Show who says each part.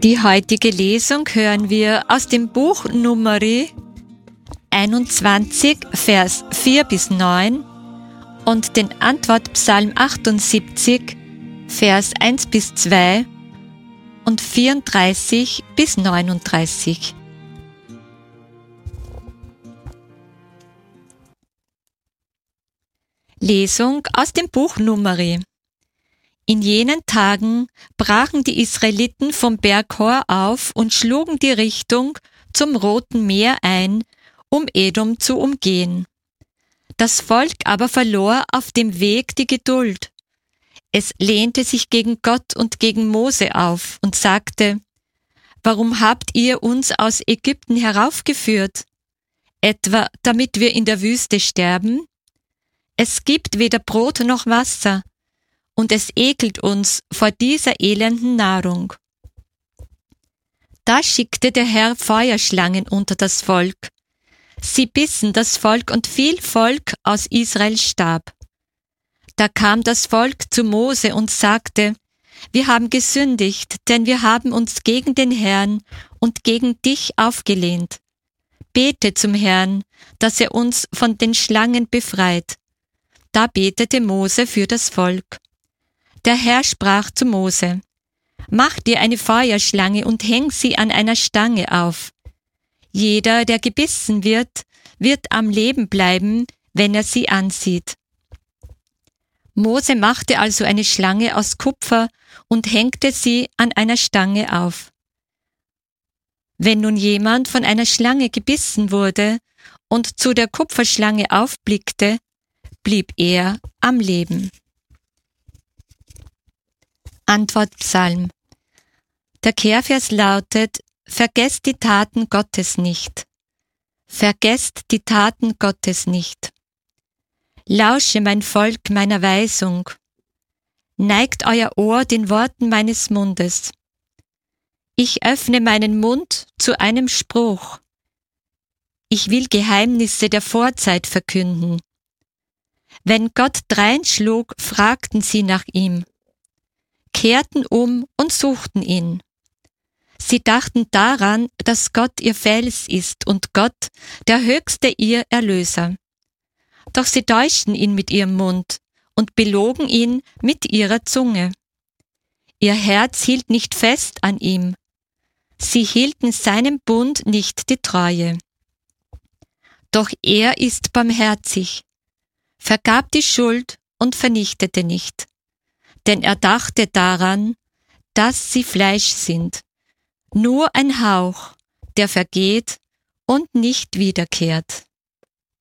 Speaker 1: Die heutige Lesung hören wir aus dem Buch Numeri 21, Vers 4 bis 9 und den Antwortpsalm 78, Vers 1 bis 2 und 34 bis 39. Lesung aus dem Buch Numeri. In jenen Tagen brachen die Israeliten vom Berg Hor auf und schlugen die Richtung zum Roten Meer ein, um Edom zu umgehen. Das Volk aber verlor auf dem Weg die Geduld. Es lehnte sich gegen Gott und gegen Mose auf und sagte: Warum habt ihr uns aus Ägypten heraufgeführt? Etwa damit wir in der Wüste sterben? Es gibt weder Brot noch Wasser, und es ekelt uns vor dieser elenden Nahrung. Da schickte der Herr Feuerschlangen unter das Volk. Sie bissen das Volk, und viel Volk aus Israel starb. Da kam das Volk zu Mose und sagte: Wir haben gesündigt, denn wir haben uns gegen den Herrn und gegen dich aufgelehnt. Bete zum Herrn, dass er uns von den Schlangen befreit. Da betete Mose für das Volk. Der Herr sprach zu Mose: Mach dir eine Feuerschlange und häng sie an einer Stange auf. Jeder, der gebissen wird, wird am Leben bleiben, wenn er sie ansieht. Mose machte also eine Schlange aus Kupfer und hängte sie an einer Stange auf. Wenn nun jemand von einer Schlange gebissen wurde und zu der Kupferschlange aufblickte, blieb er am Leben. Antwortpsalm. Der Kehrvers lautet: Vergesst die Taten Gottes nicht. Vergesst die Taten Gottes nicht. Lausche, mein Volk, meiner Weisung. Neigt euer Ohr den Worten meines Mundes. Ich öffne meinen Mund zu einem Spruch. Ich will Geheimnisse der Vorzeit verkünden. Wenn Gott dreinschlug, fragten sie nach ihm, kehrten um und suchten ihn. Sie dachten daran, dass Gott ihr Fels ist und Gott, der Höchste, ihr Erlöser. Doch sie täuschten ihn mit ihrem Mund und belogen ihn mit ihrer Zunge. Ihr Herz hielt nicht fest an ihm. Sie hielten seinem Bund nicht die Treue. Doch er ist barmherzig, vergab die Schuld und vernichtete nicht. Denn er dachte daran, dass sie Fleisch sind, nur ein Hauch, der vergeht und nicht wiederkehrt.